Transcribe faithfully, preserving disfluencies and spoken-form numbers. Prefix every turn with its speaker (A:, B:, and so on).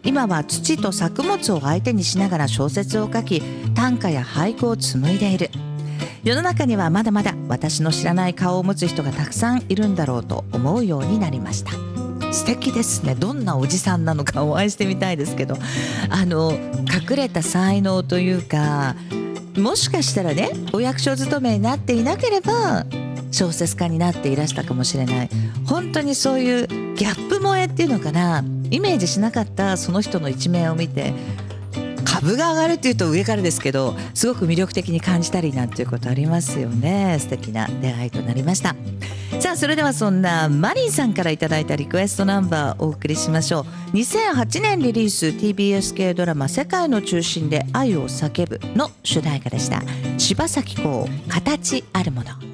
A: 今は土と作物を相手にしながら小説を書き、短歌や俳句を紡いでいる。世の中にはまだまだ私の知らない顔を持つ人がたくさんいるんだろうと思うようになりました。素敵ですね。どんなおじさんなのかお会いしてみたいですけど、あの隠れた才能というか、もしかしたらね、お役所勤めになっていなければ小説家になっていらしたかもしれない。本当にそういうギャップ萌えっていうのかな、イメージしなかったその人の一面を見て、株が上がるっていうと上からですけど、すごく魅力的に感じたりなんていうことありますよね。素敵な出会いとなりました。さあ、それではそんなマリンさんからいただいたリクエストナンバーをお送りしましょう。にせんはちねんリリース ティービーエス 系ドラマ世界の中心で愛を叫ぶの主題歌でした。柴咲コウ、形あるもの。